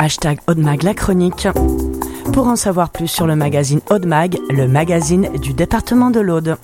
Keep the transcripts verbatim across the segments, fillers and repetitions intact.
hashtag Aude-Mag la chronique. Pour en savoir plus sur le magazine Aude-Mag, le magazine du département de l'Aude.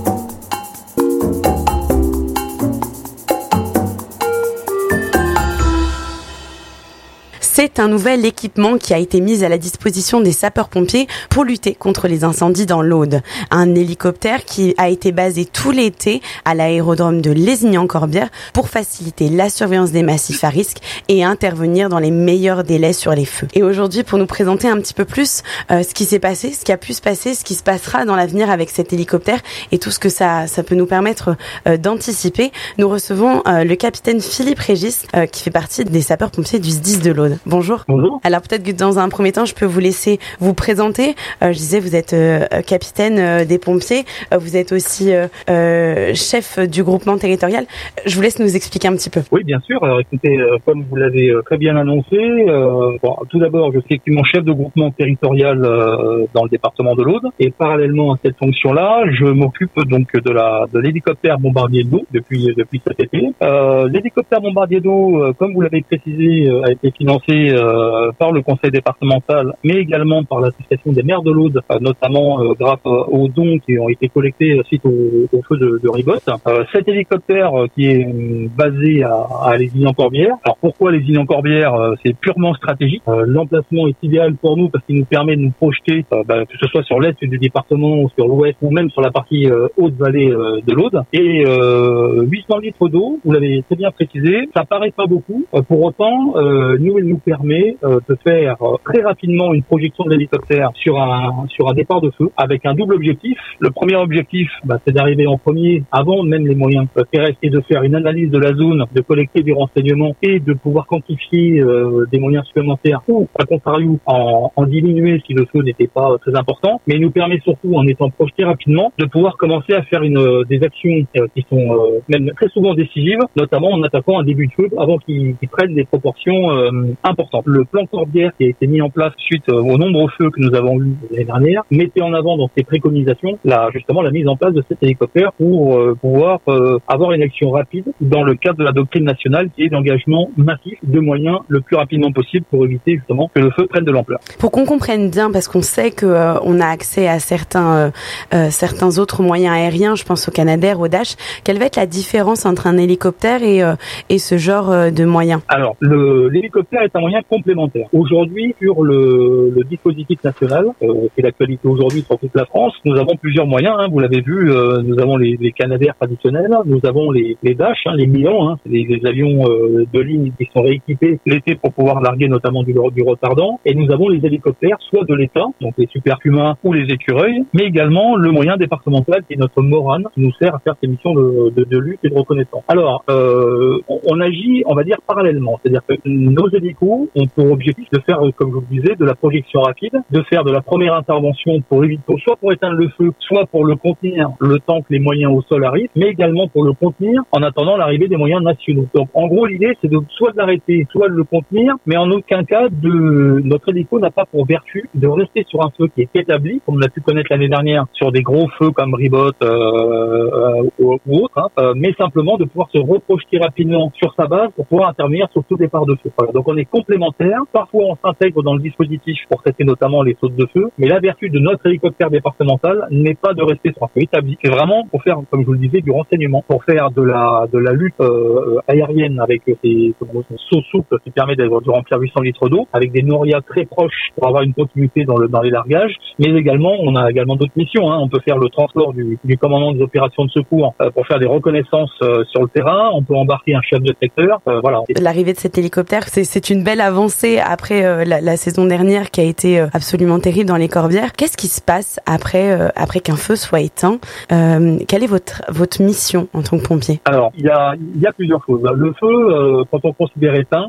C'est un nouvel équipement qui a été mis à la disposition des sapeurs-pompiers pour lutter contre les incendies dans l'Aude. Un hélicoptère qui a été basé tout l'été à l'aérodrome de Lézignan-Corbière pour faciliter la surveillance des massifs à risque et intervenir dans les meilleurs délais sur les feux. Et aujourd'hui, pour nous présenter un petit peu plus euh, ce qui s'est passé, ce qui a pu se passer, ce qui se passera dans l'avenir avec cet hélicoptère et tout ce que ça, ça peut nous permettre euh, d'anticiper, nous recevons euh, le capitaine Philippe Régis euh, qui fait partie des sapeurs-pompiers du S D I S de l'Aude. Bonjour. Bonjour. Alors peut-être que dans un premier temps, je peux vous laisser vous présenter. Euh, je disais, vous êtes euh, capitaine euh, des pompiers. Euh, vous êtes aussi euh, euh, chef du groupement territorial. Je vous laisse nous expliquer un petit peu. Oui, bien sûr. Alors écoutez, euh, comme vous l'avez euh, très bien annoncé, euh, bon, tout d'abord, je suis effectivement chef de groupement territorial euh, dans le département de l'Aude. Et parallèlement à cette fonction-là, je m'occupe donc de la de l'hélicoptère bombardier d'eau depuis depuis cet été. Euh, l'hélicoptère bombardier d'eau, euh, comme vous l'avez précisé, euh, a été financé Euh, par le conseil départemental, mais également par l'association des maires de l'Aude, euh, notamment euh, grâce euh, aux dons qui ont été collectés suite au, au feu de, de Rigotte. Euh, cet hélicoptère euh, qui est euh, basé à, à Lézignan-Corbière. Alors pourquoi Lézignan-Corbière euh, C'est purement stratégique. Euh, l'emplacement est idéal pour nous parce qu'il nous permet de nous projeter, euh, bah, que ce soit sur l'est du département, ou sur l'ouest, ou même sur la partie euh, haute vallée euh, de l'Aude. Et euh, huit cents litres d'eau, vous l'avez très bien précisé, ça paraît pas beaucoup. Euh, pour autant, euh, nous, il nous permet euh, de faire euh, très rapidement une projection de l'hélicoptère sur un sur un départ de feu avec un double objectif. Le premier objectif, bah, c'est d'arriver en premier avant même les moyens euh, terrestres et de faire une analyse de la zone, de collecter des renseignements et de pouvoir quantifier euh, des moyens supplémentaires ou, à contrario, en, en diminuer si le feu n'était pas euh, très important. Mais il nous permet surtout, en étant projeté rapidement, de pouvoir commencer à faire une euh, des actions euh, qui sont euh, même très souvent décisives, notamment en attaquant un début de feu avant qu'il, qu'il prenne des proportions euh, importantes. Le plan Corbière qui a été mis en place suite aux nombreux feux que nous avons eus l'année dernière mettait en avant dans ses préconisations la, justement la mise en place de cet hélicoptère pour euh, pouvoir euh, avoir une action rapide dans le cadre de la doctrine nationale qui est d'engagement massif de moyens le plus rapidement possible pour éviter justement que le feu prenne de l'ampleur. Pour qu'on comprenne bien, parce qu'on sait que euh, on a accès à certains euh, euh, certains autres moyens aériens, je pense au Canadair, au Dash, quelle va être la différence entre un hélicoptère et euh, et ce genre euh, de moyens? Alors, le, l'hélicoptère est un moyen complémentaire. Aujourd'hui, sur le, le dispositif national, euh, qui est l'actualité aujourd'hui sur toute la France, nous avons plusieurs moyens. Hein, vous l'avez vu, euh, nous avons les, les Canadair traditionnels, nous avons les, les Dash, hein, les Milan, hein, c'est des, des avions euh, de ligne qui sont rééquipés l'été pour pouvoir larguer notamment du, du retardant. Et nous avons les hélicoptères, soit de l'État, donc les Super Puma ou les Écureuils, mais également le moyen départemental qui est notre Morane, qui nous sert à faire ces missions de, de, de lutte et de reconnaissance. Alors, euh, on, on agit, on va dire, parallèlement. C'est-à-dire que nos hélicos ont pour objectif de faire, comme je vous le disais, de la projection rapide, de faire de la première intervention pour éviter, soit pour éteindre le feu, soit pour le contenir le temps que les moyens au sol arrivent, mais également pour le contenir en attendant l'arrivée des moyens nationaux. Donc, en gros, l'idée, c'est de soit de l'arrêter, soit de le contenir, mais en aucun cas, de notre hélico n'a pas pour vertu de rester sur un feu qui est établi, comme on a pu connaître l'année dernière sur des gros feux comme Ribotte euh, euh, ou, ou autres, hein, euh, mais simplement de pouvoir se reprojeter rapidement sur sa base pour pouvoir intervenir sur tout départ de feu. Voilà. Donc, on est complémentaires. Parfois, on s'intègre dans le dispositif pour traiter notamment les sautes de feu, mais la vertu de notre hélicoptère départemental n'est pas de rester sur un feu établi. C'est vraiment pour faire, comme je vous le disais, du renseignement, pour faire de la de la lutte euh, aérienne avec ces sauts souples qui permet de, de remplir huit cents litres d'eau, avec des norias très proches pour avoir une continuité dans le dans les largages. Mais également, on a également d'autres missions. Hein. On peut faire le transport du, du commandant des opérations de secours euh, pour faire des reconnaissances euh, sur le terrain. On peut embarquer un chef de secteur. Euh, voilà. L'arrivée de cet hélicoptère, c'est, c'est une belle avancée après euh, la, la saison dernière qui a été euh, absolument terrible dans les Corbières. Qu'est-ce qui se passe après euh, après qu'un feu soit éteint? euh, Quelle est votre votre mission en tant que pompier? Alors, il y a il y a plusieurs choses. Le feu, euh, quand on considère éteint,